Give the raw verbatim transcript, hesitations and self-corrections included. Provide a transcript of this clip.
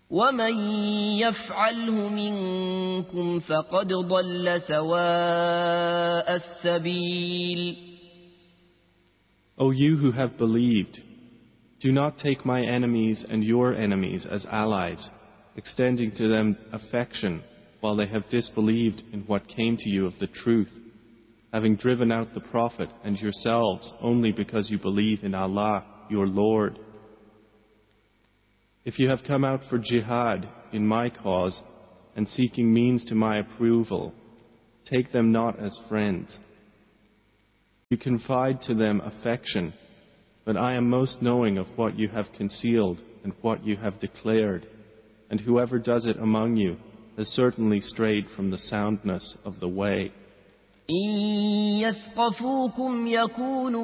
ومن يفعله منكم فقد ضل سواء السبيل. O you who have believed, do not take my enemies and your enemies as allies, extending to them affection while they have disbelieved in what came to you of the truth, having driven out the Prophet and yourselves only because you believe in Allah, your Lord. If you have come out for jihad in my cause and seeking means to my approval, take them not as friends. You confide to them affection, but I am most knowing of what you have concealed and what you have declared, and whoever does it among you has certainly strayed from the soundness of the way. إن يثقفوكم يكونوا